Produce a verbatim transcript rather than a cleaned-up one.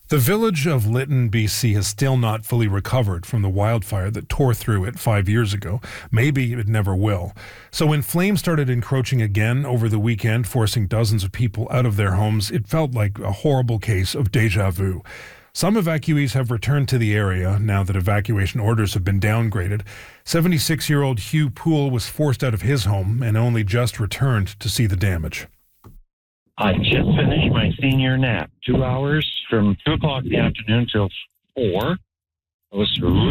The village of Lytton, B C has still not fully recovered from the wildfire that tore through it five years ago. Maybe it never will. So when flames started encroaching again over the weekend, forcing dozens of people out of their homes, it felt like a horrible case of deja vu. Some evacuees have returned to the area now that evacuation orders have been downgraded. seventy-six-year-old Hugh Poole was forced out of his home and only just returned to see the damage. I just finished my senior nap, two hours from two o'clock in the afternoon till four. It was